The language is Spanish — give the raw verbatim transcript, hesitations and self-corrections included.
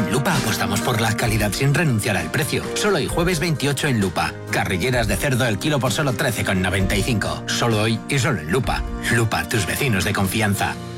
En Lupa apostamos por la calidad sin renunciar al precio. Solo hoy jueves veintiocho en Lupa. Carrilleras de cerdo el kilo por solo trece con noventa y cinco. Solo hoy y solo en Lupa. Lupa, tus vecinos de confianza.